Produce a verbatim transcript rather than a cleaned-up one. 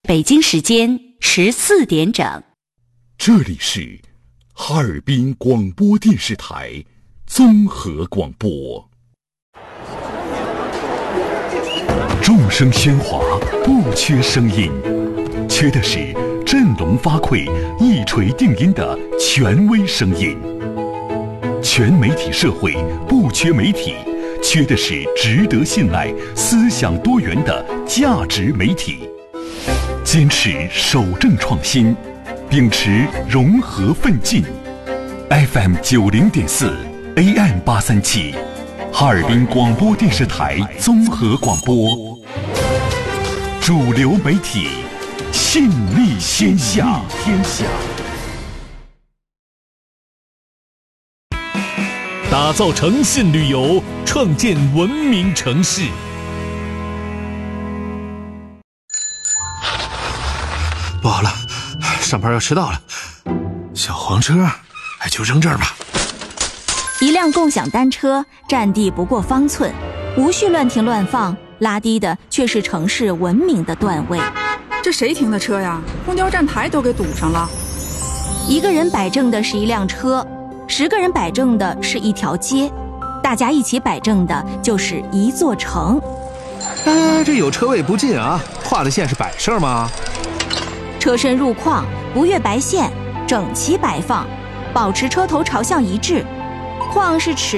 北京时间十四点整。 这里是哈尔滨广播电视台综合广播。众声喧哗，不缺声音，缺的是振聋发聩、一锤定音的权威声音。全媒体社会不缺媒体，缺的是值得信赖、思想多元的价值媒体。坚持守正创新，秉持融合奋进。F M 九零点四 A M 八三七，哈尔滨广播电视台综合广播，主流媒体，信力天下。天下。 打造诚信旅游，创建文明城市。 不好了，上班要迟到了，小黄车就扔这儿吧。 一辆共享单车占地不过方寸，无需乱停乱放，拉低的却是城市文明的段位。 这谁停的车呀？公交站台都给堵上了。 一个人摆正的是一辆车，十个人摆正的是一条街，大家一起摆正的就是一座城。 啊，这有车位不进啊，画的线是摆设吗？ 车身入框，不越白线，整齐摆放，保持车头朝向一致。框是尺